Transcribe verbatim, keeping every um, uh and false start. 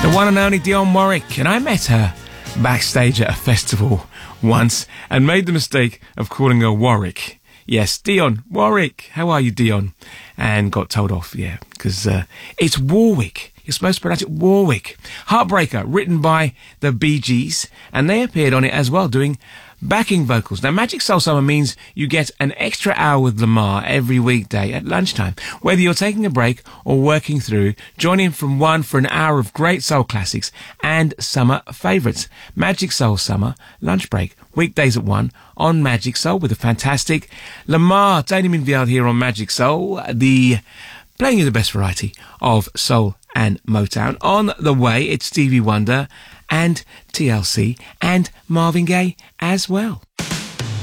The one and only Dionne Warwick, and I met her backstage at a festival once and made the mistake of calling her Warwick. Yes, Dionne Warwick. How are you, Dionne? And got told off, yeah, because uh, it's Warwick. You're supposed to pronounce it Warwick. Heartbreaker, written by the Bee Gees, and they appeared on it as well, doing backing vocals. Now, Magic Soul Summer means you get an extra hour with Lamar every weekday at lunchtime. Whether you're taking a break or working through, join in from one for an hour of great soul classics and summer favourites. Magic Soul Summer, lunch break, weekdays at one on Magic Soul with the fantastic Lamar. Damien Vial here on Magic Soul, the playing you the best variety of soul and Motown. On the way, it's Stevie Wonder and T L C and Marvin Gaye as well.